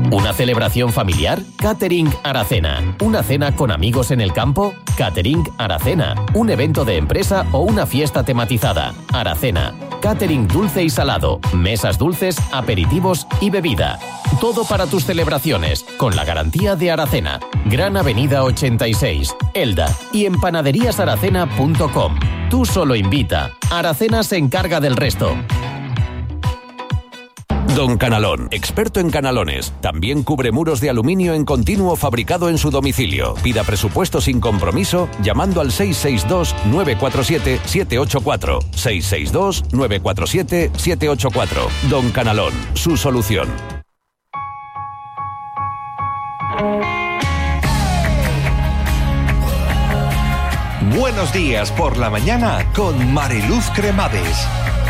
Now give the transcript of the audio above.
¿Una celebración familiar? Catering Aracena. ¿Una cena con amigos en el campo? Catering Aracena. ¿Un evento de empresa o una fiesta tematizada? Aracena. Catering dulce y salado, mesas dulces, aperitivos y bebida. Todo para tus celebraciones, con la garantía de Aracena. Gran Avenida 86, Elda, y en panaderíasaracena.com. Tú solo invita. Aracena se encarga del resto. Don Canalón, experto en canalones. También cubre muros de aluminio en continuo fabricado en su domicilio. Pida presupuesto sin compromiso llamando al 662-947-784. 662-947-784. Don Canalón, su solución. Buenos días por la mañana con Mariluz Cremades.